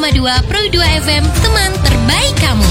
Pro 2 FM, teman terbaik kamu.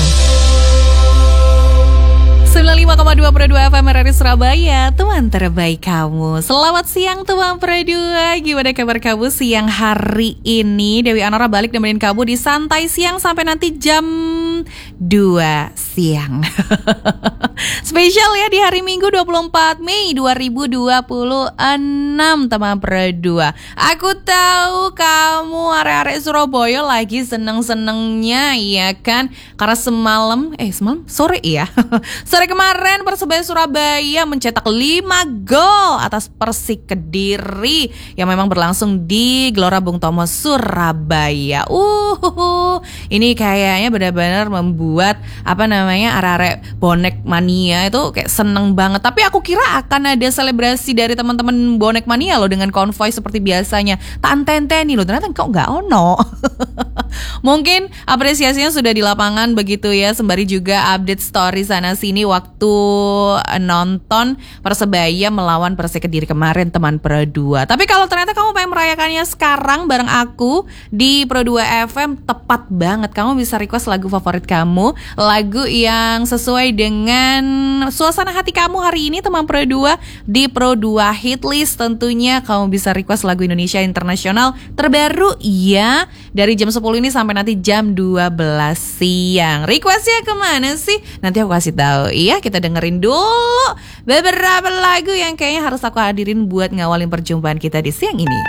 95,2 Pro 2 FM RRI Surabaya, teman terbaik kamu. Selamat siang teman Pro 2. Gimana kabar kamu siang hari ini? Dewi Anora balik nemenin kamu di Santai Siang sampai nanti jam 2 siang. Spesial ya di hari Minggu 24 Mei 2026 teman Pro 2. Aku tahu kamu arek-arek Surabaya lagi seneng-senengnya ya kan? Karena semalam sore ya. Sore kemarin Persebaya Surabaya mencetak 5 gol atas Persik Kediri yang memang berlangsung di Gelora Bung Tomo Surabaya. Ini kayaknya benar-benar membuat arek-arek bonek mania itu kayak seneng banget. Tapi aku kira akan ada selebrasi dari teman-teman bonek mania loh dengan konvoi seperti biasanya. Tak enten-enten loh, ternyata kok nggak ono. Mungkin apresiasinya sudah di lapangan begitu ya, sembari juga update story sana sini waktu nonton Persebaya melawan Persik Kediri kemarin teman Pro 2. Tapi kalau ternyata kamu pengen merayakannya sekarang bareng aku di Pro 2 FM, tepat banget. Kamu bisa request lagu favorit kamu, lagu yang sesuai dengan suasana hati kamu hari ini teman Pro 2 di Pro 2 Hit List. Tentunya kamu bisa request lagu Indonesia Internasional terbaru ya, dari jam 10 ini sampai nanti jam 12 siang. Requestnya kemana sih? Nanti aku kasih tahu. Iya, kita dengerin dulu beberapa lagu yang kayaknya harus aku hadirin buat ngawalin perjumpaan kita di siang ini.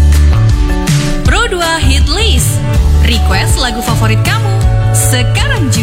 Pro 2 Hit List. Request lagu favorit kamu sekarang juga.